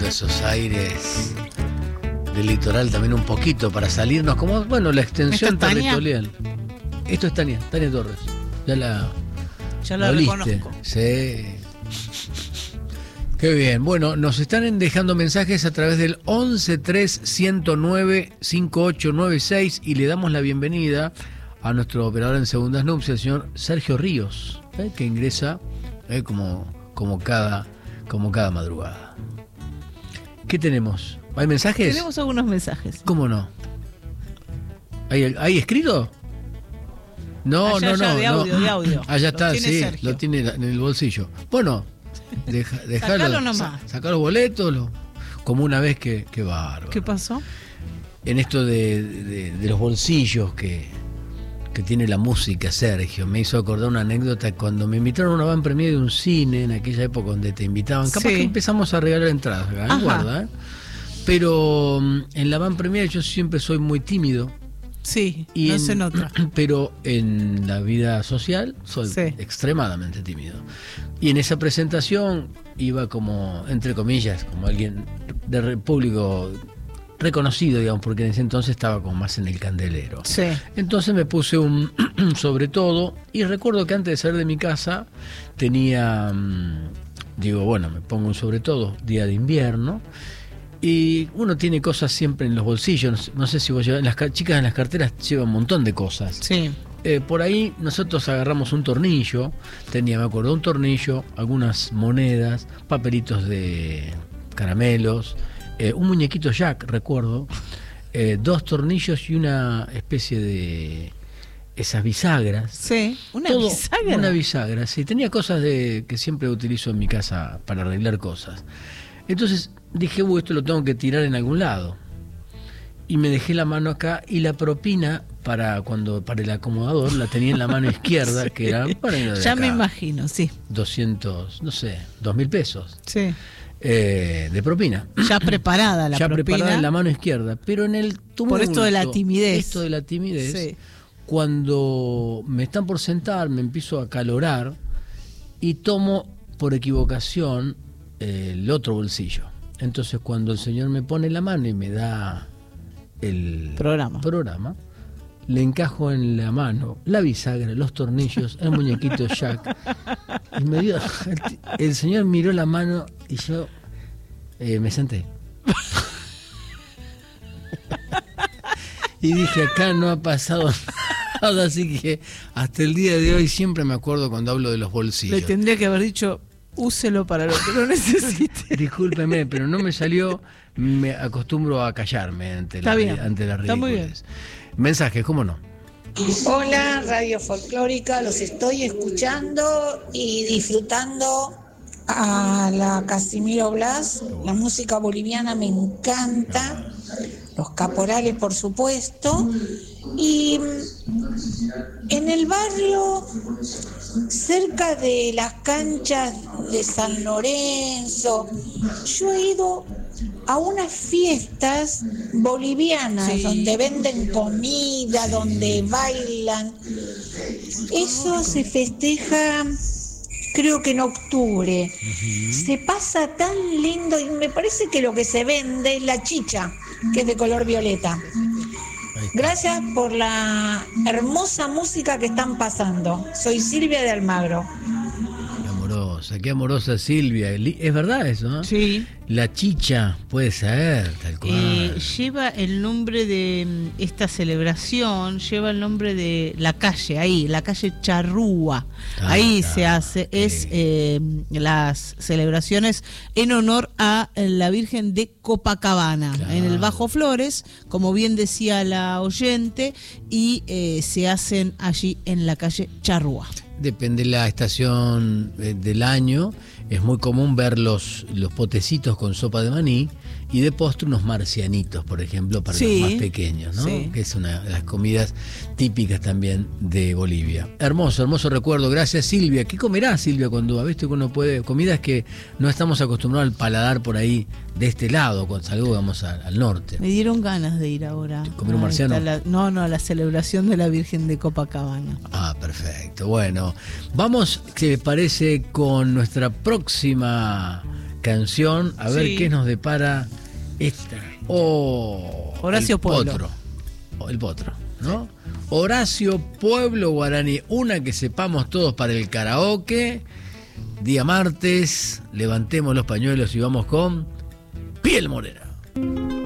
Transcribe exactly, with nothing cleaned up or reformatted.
esos aires del litoral también un poquito para salirnos, como, bueno, la extensión territorial. Esto es Tania, Tania Torres. Ya la, ya la reconozco. Sí. Qué bien. Bueno, nos están dejando mensajes a través del once tres ciento nueve cincuenta y ocho noventa y seis y le damos la bienvenida a nuestro operador en segundas nupcias, el señor Sergio Ríos, ¿eh? que ingresa ¿eh? como, como, cada, como cada madrugada. ¿Qué tenemos? ¿Hay mensajes? Tenemos algunos mensajes. ¿Cómo no? ¿Hay, ¿hay escrito? No, allá, no, allá, no. de audio, no. de audio. Allá está, lo sí, Sergio. lo tiene en el bolsillo. Bueno, deja, dejalo, Sacalo nomás. Sacar los boletos, lo, como una vez que, que bárbaro. ¿Qué pasó? En esto de, de, de los bolsillos que, que tiene la música, Sergio, me hizo acordar una anécdota cuando me invitaron a una van premier de un cine en aquella época donde te invitaban. Capaz sí. que empezamos a regalar entradas, acá, ¿eh? Guarda, ¿eh? Pero en la van premier yo siempre soy muy tímido. Sí, y no en, se nota. Pero en la vida social soy sí. extremadamente tímido. Y en esa presentación iba como, entre comillas, como alguien de público reconocido, digamos, porque en ese entonces estaba como más en el candelero. Sí. Entonces me puse un sobre todo y recuerdo que antes de salir de mi casa tenía, digo, bueno, me pongo un sobre todo, día de invierno. Y uno tiene cosas siempre en los bolsillos. No sé si vos llevas, las chicas en las carteras llevan un montón de cosas. Sí. Eh, por ahí nosotros agarramos un tornillo, tenía, me acuerdo, un tornillo, algunas monedas, papelitos de caramelos, eh, un muñequito Jack, recuerdo, eh, dos tornillos y una especie de esas bisagras. Sí, una Todo, bisagra. Una bisagra, sí. Tenía cosas de que siempre utilizo en mi casa para arreglar cosas. Entonces dije, uy, esto lo tengo que tirar en algún lado. Y me dejé la mano acá y la propina para cuando para el acomodador la tenía en la mano izquierda, sí. que era para ir de ya acá, me imagino, sí. doscientos, no sé, dos mil pesos. Sí. Eh, de propina. Ya preparada la ya propina. Ya preparada en la mano izquierda. Pero en el tumulto. Por esto de la timidez. Esto de la timidez. Sí. Cuando me están por sentar, me empiezo a acalorar y tomo por equivocación el otro bolsillo. Entonces cuando el señor me pone la mano y me da el programa, programa le encajo en la mano la bisagra, los tornillos, el muñequito Jack y me dio, el, el señor miró la mano y yo eh, me senté y dije, acá no ha pasado nada, así que hasta el día de hoy siempre me acuerdo cuando hablo de los bolsillos. Le tendría que haber dicho, úselo para lo que lo necesite. Discúlpeme, pero no me salió. Me acostumbro a callarme ante la, ante la ridiculez. Mensajes, ¿cómo no? Hola, Radio Folclórica, los estoy escuchando y disfrutando a la Casimiro Blas. La música boliviana me encanta, los caporales, por supuesto. Y en el barrio, cerca de las canchas de San Lorenzo, yo he ido a unas fiestas bolivianas, sí, donde venden comida, donde bailan. Eso se festeja, creo que en octubre. Uh-huh. Se pasa tan lindo y me parece que lo que se vende es la chicha, que es de color violeta. Gracias por la hermosa música que están pasando. Soy Silvia de Almagro. Qué amorosa, qué amorosa Silvia. Es verdad eso, ¿no? Sí. La chicha, puede ser, tal cual. Eh, lleva el nombre de esta celebración, lleva el nombre de la calle, ahí, la calle Charrúa. Ah, ahí ah, se hace, es eh, las celebraciones en honor a la Virgen de Copacabana, claro, en el Bajo Flores, como bien decía la oyente, y eh, se hacen allí en la calle Charrúa. Depende de la estación del año. Es muy común ver los, los potecitos con sopa de maní y de postre unos marcianitos, por ejemplo, para sí, los más pequeños, ¿no? Sí. Que es una de las comidas típicas también de Bolivia. Hermoso, hermoso recuerdo. Gracias, Silvia. ¿Qué comerá Silvia cuando viste que uno puede? Comidas que no estamos acostumbrados al paladar por ahí de este lado, cuando salgamos al, al norte. Me dieron ganas de ir ahora. ¿Comer un marciano? La, no, no, a la celebración de la Virgen de Copacabana. Ah, perfecto. Bueno, vamos, ¿qué parece con nuestra próxima canción. A ver sí. qué nos depara esta. Oh, Horacio el Pueblo. Potro. Oh, el Potro, ¿no? Horacio Pueblo Guaraní. Una que sepamos todos para el karaoke. Día martes, levantemos los pañuelos y vamos con Piel Morena.